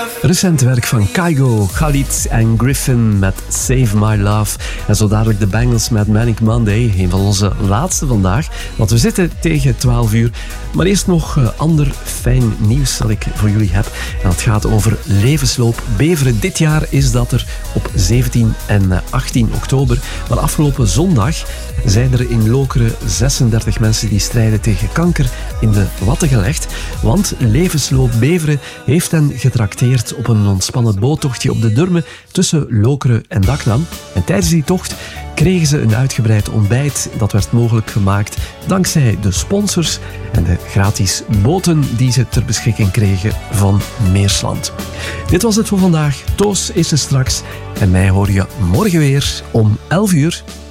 Recent werk van Kygo, Khalid en Griffin met Save My Love. En zo dadelijk de Bangles met Manic Monday, een van onze laatste vandaag. Want we zitten tegen 12 uur. Maar eerst nog ander fijn nieuws dat ik voor jullie heb. En dat gaat over levensloop Beveren. Dit jaar is dat er op 17 en 18 oktober. Maar afgelopen zondag zijn er in Lokeren 36 mensen die strijden tegen kanker in de watten gelegd. Want levensloop Beveren heeft hen getrakteerd op een ontspannen boottochtje op de Durme tussen Lokeren en Daknam. En tijdens die tocht kregen ze een uitgebreid ontbijt. Dat werd mogelijk gemaakt dankzij de sponsors en de gratis boten die ze ter beschikking kregen van Meersland. Dit was het voor vandaag. Toos is er straks en mij hoor je morgen weer om 11 uur.